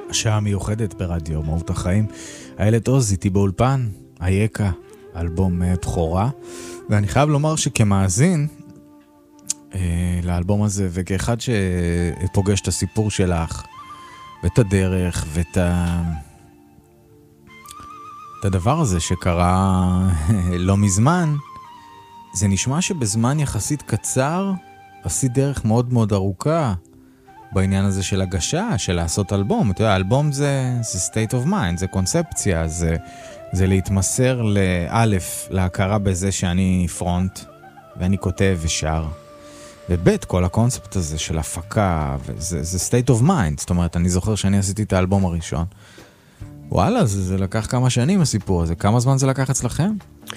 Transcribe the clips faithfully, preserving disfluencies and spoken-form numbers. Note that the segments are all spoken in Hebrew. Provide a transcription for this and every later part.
השעה מיוחדת ברדיו מהות החיים. איילת עוז איתי באולפן, אייקה, אלבום בחורה. ואני חייב לומר שכמאזין אה, לאלבום הזה, וכאחד שפוגש את הסיפור שלך, ואת הדרך, ואת ה... את הדבר הזה שקרה לא מזמן, זה נשמע שבזמן יחסית קצר עשית דרך מאוד מאוד ארוכה בעניין הזה של הגשה, של לעשות אלבום. אתה יודע, אלבום זה, זה state of mind, זה קונספציה, זה, זה להתמסר לאלף, להכרה בזה שאני פרונט, ואני כותב ושר. ובית, כל הקונספט הזה של הפקה, זה, זה state of mind. זאת אומרת, אני זוכר שאני עשיתי את האלבום הראשון. וואלה, זה, זה לקח כמה שנים הסיפור הזה. כמה זמן זה לקח אצלכם?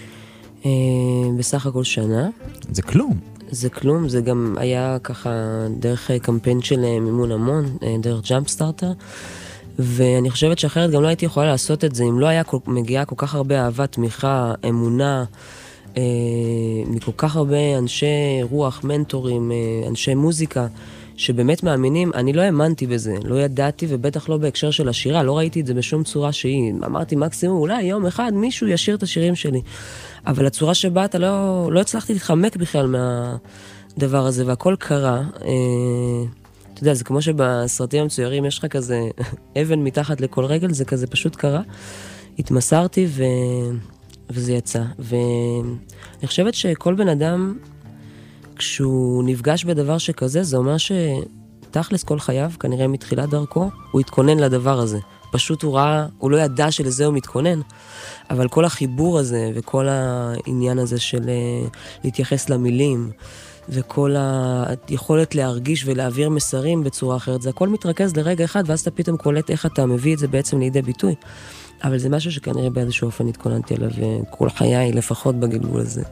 בסך הכל שנה. זה כלום. זה כלום, זה גם היה ככה דרך קמפיין של מימון המון, דרך ג'אמפ סטארטר, ואני חושבת שאחרת גם לא הייתי יכולה לעשות את זה, אם לא היה מגיעה כל כך הרבה אהבה, תמיכה, אמונה, אה, מכל כך הרבה אנשי רוח, מנטורים, אה, אנשי מוזיקה, שבאמת מאמינים. אני לא האמנתי בזה, לא ידעתי, ובטח לא בהקשר של השירה, לא ראיתי את זה בשום צורה שהיא. אמרתי מקסימום, אולי יום אחד מישהו ישיר את השירים שלי. אבל הצורה שבה אתה לא, לא הצלחתי להתחמק בכלל מהדבר הזה, והכל קרה. אה, אתה יודע, זה כמו שבסרטים המצוירים יש לך כזה אבן מתחת לכל רגל, זה כזה פשוט קרה. התמסרתי ו... וזה יצא. ואני חושבת שכל בן אדם, כשהוא נפגש בדבר שכזה, זה אומר שתכלס כל חייו, כנראה מתחילת דרכו, הוא התכונן לדבר הזה. פשוט הוא ראה, הוא לא ידע שלזה הוא מתכונן, אבל כל החיבור הזה, וכל העניין הזה של להתייחס למילים, וכל היכולת להרגיש ולהעביר מסרים בצורה אחרת, זה הכל מתרכז לרגע אחד, ואז אתה פתאום קולט איך אתה מביא את זה בעצם לידי ביטוי. אבל זה משהו שכנראה באיזשהו אופן התכוננתי עליו, וכל חיי לפחות בגלגול הזה.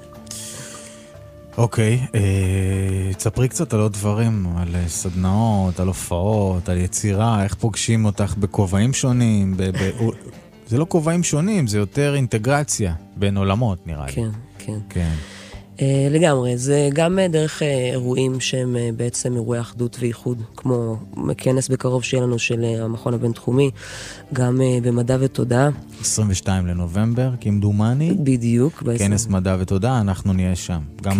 אוקיי, תספרי קצת על עוד דברים, על סדנאות, על הופעות, על יצירה, איך פוגשים אותך בכובעים שונים, זה לא כובעים שונים, זה יותר אינטגרציה בין עולמות, נראה לי. כן, כן. כן. לגמרי, זה גם דרך אירועים שהם בעצם אירועי אחדות ואיחוד, כמו כנס בקרוב שיהיה לנו של המכון הבינתחומי, גם במדע ותודעה. עשרים ושניים לנובמבר, כמדומני. בדיוק. כנס מדע ותודעה, אנחנו נהיה שם. גם